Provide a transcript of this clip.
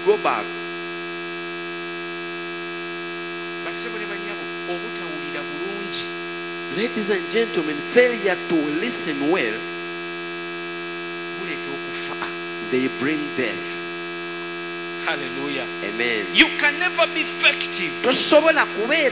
go back. Basebo ne banyabo obutawulira bulungi. Ladies and gentlemen, failure to listen well, Buleeta okufa. they bring death. Hallelujah. Amen. You can never be effective Tosobola kubeera